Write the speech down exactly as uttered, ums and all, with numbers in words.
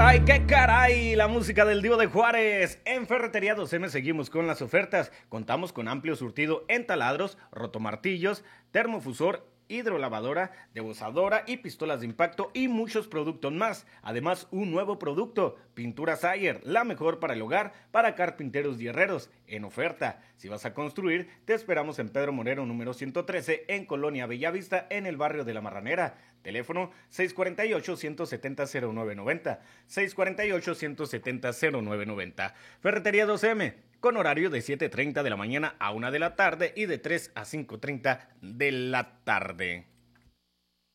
caray, qué caray, la música del Divo de Juárez. En Ferretería dos eme seguimos con las ofertas. Contamos con amplio surtido en taladros, rotomartillos, termofusor, hidrolavadora, debozadora y pistolas de impacto y muchos productos más. Además, un nuevo producto, pintura Sayer, la mejor para el hogar, para carpinteros y herreros, en oferta. Si vas a construir, te esperamos en Pedro Moreno número ciento trece, en Colonia Bellavista, en el barrio de La Marranera. Teléfono seis cuatro ocho, uno siete cero, cero nueve nueve cero, seis cuatro ocho, uno siete cero, cero nueve nueve cero. Ferretería dos eme, con horario de siete treinta de la mañana a una de la tarde y de tres a cinco treinta de la tarde.